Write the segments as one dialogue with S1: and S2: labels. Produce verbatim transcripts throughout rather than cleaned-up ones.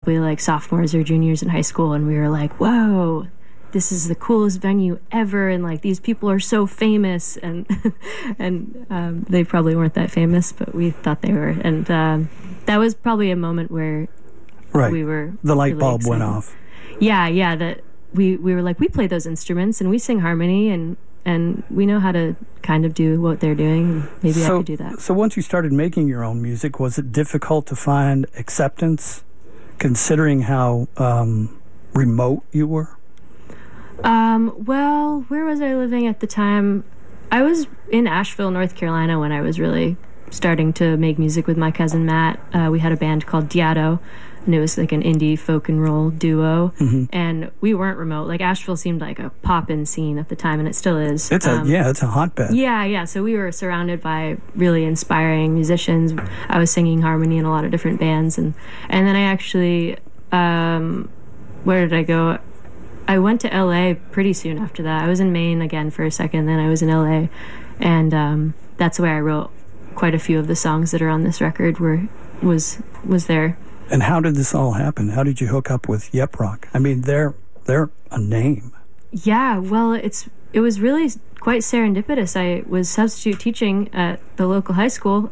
S1: probably like sophomores or juniors in high school, and we were like, whoa, this is the coolest venue ever, and like these people are so famous, and and um, they probably weren't that famous, but we thought they were, and um, that was probably a moment where
S2: right.
S1: we were
S2: the light
S1: really
S2: bulb
S1: excited.
S2: went off.
S1: Yeah, yeah, that we we were like, we play those instruments and we sing harmony, and and we know how to kind of do what they're doing, and maybe
S2: so,
S1: I could do that.
S2: So once you started making your own music, was it difficult to find acceptance, considering how um, remote you were?
S1: Um, well, where was I living at the time? I was in Asheville, North Carolina, when I was really starting to make music with my cousin Matt. Uh, we had a band called Diado, and it was like an indie folk and roll duo. Mm-hmm. And we weren't remote. Like, Asheville seemed like a pop-in scene at the time, and it still is.
S2: It's
S1: um,
S2: a yeah, it's a hotbed.
S1: Yeah, yeah. So we were surrounded by really inspiring musicians. I was singing harmony in a lot of different bands, and and then I actually, um, where did I go? I went to L A pretty soon after that. I was in Maine again for a second, then I was in L A, and um, that's where I wrote quite a few of the songs that are on this record. Were was was there.
S2: And how did this all happen? How did you hook up with Yep Rock? I mean, they're they're a name.
S1: Yeah, well, it's it was really quite serendipitous. I was substitute teaching at the local high school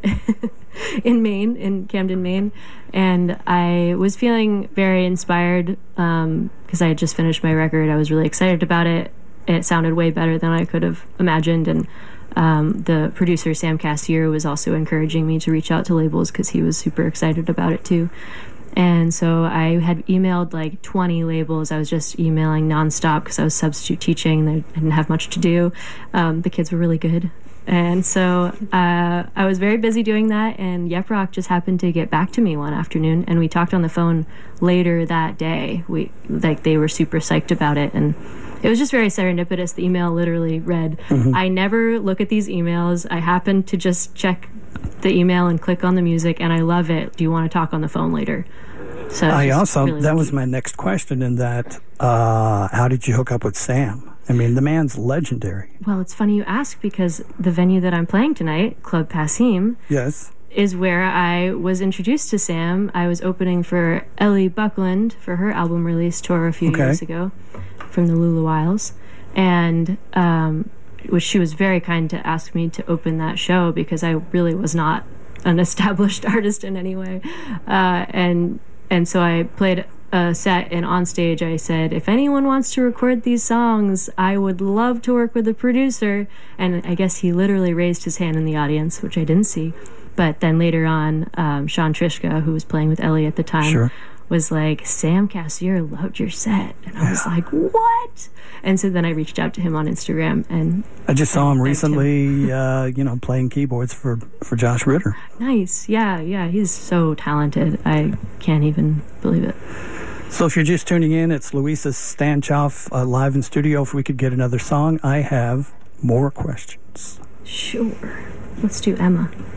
S1: in Maine, in Camden, Maine, and I was feeling very inspired um, because I had just finished my record. I was really excited about it. It sounded way better than I could have imagined, and um, the producer, Sam Cassier, was also encouraging me to reach out to labels because he was super excited about it too. And so I had emailed like twenty labels. I was just emailing nonstop because I was substitute teaching. I didn't have much to do. Um, the kids were really good. And so uh, I was very busy doing that, and Yep Rock just happened to get back to me one afternoon, and we talked on the phone later that day. We like they were super psyched about it, and it was just very serendipitous. The email literally read, mm-hmm. I never look at these emails. I happened to just check the email and click on the music, and I love it. Do you want to talk on the phone later? So
S2: I also,
S1: really
S2: that
S1: lucky.
S2: was my next question, in that, uh, how did you hook up with Sam? I mean, the man's legendary.
S1: Well, it's funny you ask, because the venue that I'm playing tonight, Club Passim,
S2: yes,
S1: is where I was introduced to Sam. I was opening for Ellie Buckland for her album release tour a few
S2: okay.
S1: years ago from the Lula Wiles, and um, which she was very kind to ask me to open that show because I really was not an established artist in any way, uh, and and so I played a set, and on stage I said, if anyone wants to record these songs, I would love to work with the producer. And I guess he literally raised his hand in the audience, which I didn't see. But then later on, um, Sean Trishka, who was playing with Ellie at the time,
S2: sure.
S1: was like, Sam Cassier loved your set. And I was like, what? And so then I reached out to him on Instagram, and
S2: I just saw him recently,
S1: him.
S2: uh, you know, playing keyboards for, for Josh Ritter.
S1: Nice. Yeah, yeah. He's so talented. I can't even believe it.
S2: So if you're just tuning in, it's Louisa Stanchoff uh, live in studio. If we could get another song, I have more questions.
S1: Sure. Let's do Emma.